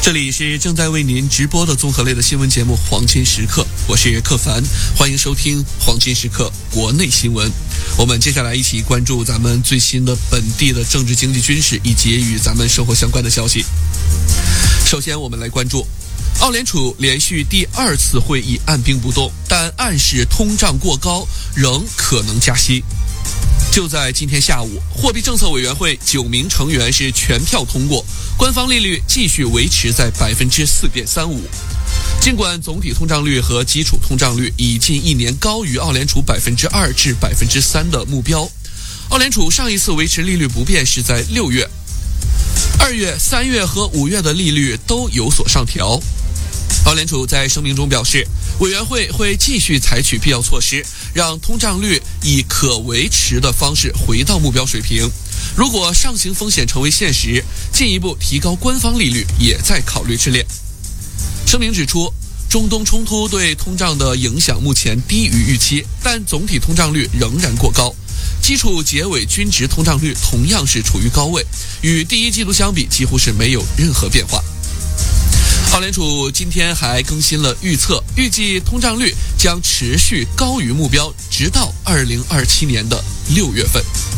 这里是正在为您直播的综合类的新闻节目《黄金时刻》，我是克凡，欢迎收听《黄金时刻》国内新闻。我们接下来一起关注咱们最新的本地的政治、经济、军事以及与咱们生活相关的消息。首先，我们来关注澳联储连续第2次会议按兵不动，但暗示通胀过高，仍可能加息。就在今天下午，货币政策委员会9名成员是全票通过，官方利率继续维持在 4.35%。尽管总体通胀率和基础通胀率已近1年高于澳联储 2% 至 3% 的目标，澳联储上一次维持利率不变是在6月，2月、3月和5月的利率都有所上调。澳联储在声明中表示，委员会会继续采取必要措施，让通胀率以可维持的方式回到目标水平。如果上行风险成为现实，进一步提高官方利率也在考虑之列。声明指出，中东冲突对通胀的影响目前低于预期，但总体通胀率仍然过高。基础结尾均值通胀率同样是处于高位，与第一季度相比几乎是没有任何变化。澳联储今天还更新了预测，预计通胀率将持续高于目标，直到2027年的6月份。